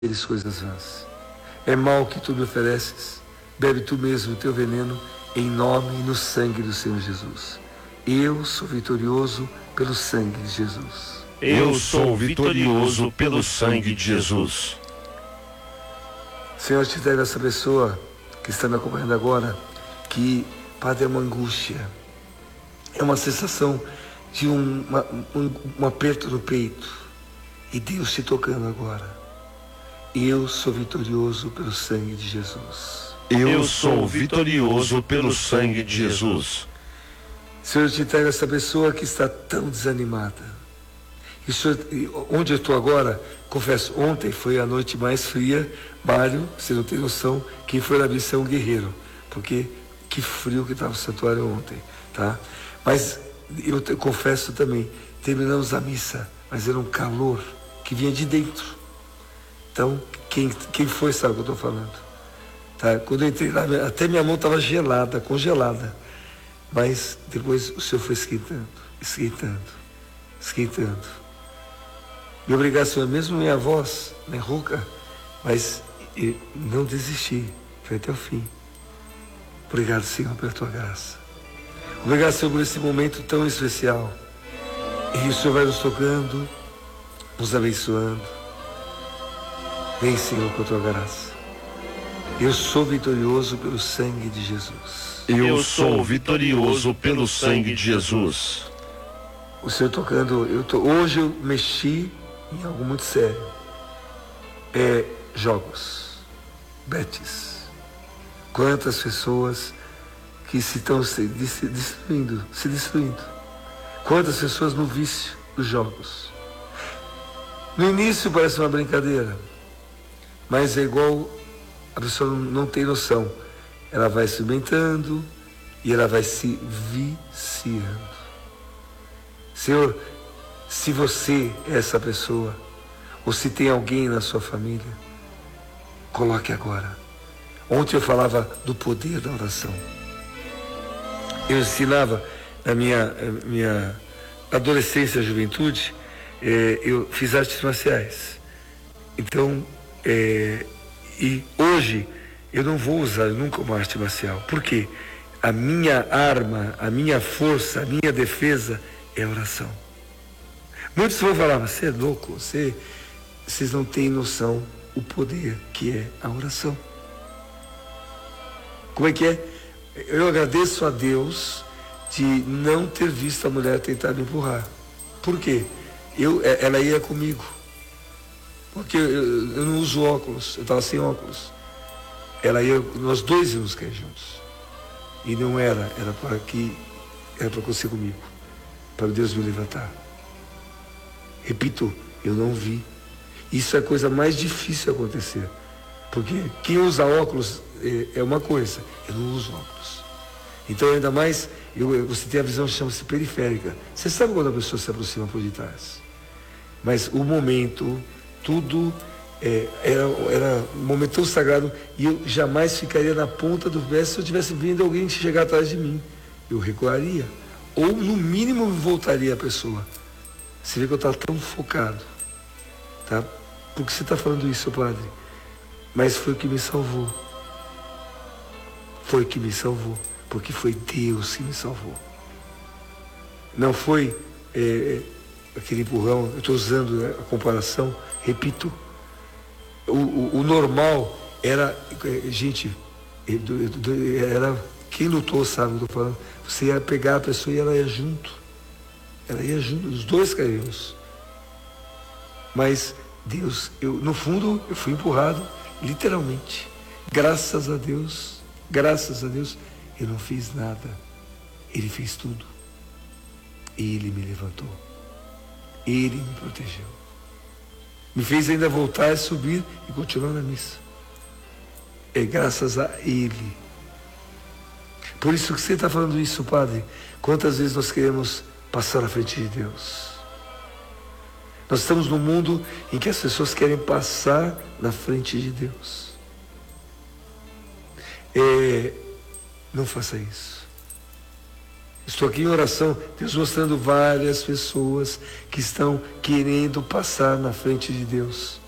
eles coisas vãs. É mal que tu me ofereces, bebe tu mesmo o teu veneno, em nome e no sangue do Senhor Jesus. Eu sou vitorioso pelo sangue de Jesus. Eu sou vitorioso pelo sangue de Jesus. Senhor, te entrego essa pessoa que está me acompanhando agora, que, Padre, é uma angústia, é uma sensação de um aperto no peito, e Deus te tocando agora. Eu sou vitorioso pelo sangue de Jesus. Eu sou vitorioso pelo sangue de Jesus. Senhor, eu te entrego essa pessoa que está tão desanimada. E, Senhor, onde eu estou agora, confesso, ontem foi a noite mais fria. Mário, você não tem noção, quem foi na missão guerreiro, porque que frio que estava o santuário ontem, tá? Mas eu confesso também, terminamos a missa, mas era um calor que vinha de dentro. Então, quem foi sabe o que eu estou falando. Tá? Quando eu entrei lá, até minha mão estava gelada, congelada. Mas depois o Senhor foi esquentando. E obrigado, Senhor, mesmo minha voz, né, rouca, mas não desisti, foi até o fim. Obrigado, Senhor, pela tua graça. Obrigado, Senhor, por esse momento tão especial. E o Senhor vai nos tocando, nos abençoando. Vem, Senhor, com a tua graça. Eu sou vitorioso pelo sangue de Jesus. Eu sou vitorioso pelo sangue de Jesus. O Senhor tocando, hoje eu mexi em algo muito sério. Jogos, betes. Quantas pessoas que estão se destruindo. Quantas pessoas no vício dos jogos. No início parece uma brincadeira, mas é igual, a pessoa não tem noção. Ela vai se alimentando e ela vai se viciando. Senhor, se você é essa pessoa, ou se tem alguém na sua família, coloque agora. Ontem eu falava do poder da oração. Eu ensinava na minha adolescência e juventude, eu fiz artes marciais. Então, e hoje eu não vou usar nunca uma arte marcial. Por quê? A minha arma, a minha força, a minha defesa é a oração. Muitos vão falar, mas você é louco, vocês não têm noção o poder que é a oração. Como é que é? Eu agradeço a Deus de não ter visto a mulher tentar me empurrar. Por quê? Ela ia comigo. Porque eu não uso óculos, eu estava sem óculos. Nós dois íamos cair juntos. E não era para acontecer comigo, para Deus me levantar. Repito, eu não vi. Isso é a coisa mais difícil de acontecer. Porque quem usa óculos é uma coisa, eu não uso óculos. Então, ainda mais, você tem a visão que chama-se periférica. Você sabe quando a pessoa se aproxima por detrás. Mas o momento, tudo era um momento tão sagrado, e eu jamais ficaria na ponta do pé se eu tivesse vindo alguém chegar atrás de mim. Eu recuaria, ou no mínimo voltaria a pessoa. Você vê que eu estava tão focado, tá? Por que você está falando isso, padre? Mas foi o que me salvou. Foi o que me salvou, porque foi Deus que me salvou. Não foi aquele empurrão. Eu estou usando a comparação, repito. O normal era, gente, era, quem lutou sabe o que eu estou falando. Você ia pegar a pessoa e ela ia junto. Os dois caímos. Mas Deus, no fundo, eu fui empurrado, literalmente. Graças a Deus, eu não fiz nada. Ele fez tudo. Ele me levantou. Ele me protegeu. Me fez ainda voltar a subir e continuar na missa. É graças a Ele. Por isso que você está falando isso, padre. Quantas vezes nós queremos passar à frente de Deus? Nós estamos num mundo em que as pessoas querem passar na frente de Deus. Não faça isso. Estou aqui em oração, Deus mostrando várias pessoas que estão querendo passar na frente de Deus.